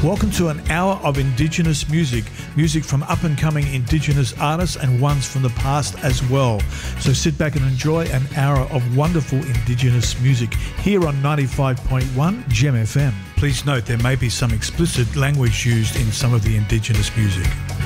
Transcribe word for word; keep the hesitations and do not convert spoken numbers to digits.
Welcome to an hour of Indigenous music, music from up-and-coming Indigenous artists and ones from the past as well. So sit back and enjoy an hour of wonderful Indigenous music here on ninety-five point one Gem F M. Please note there may be some explicit language used in some of the Indigenous music.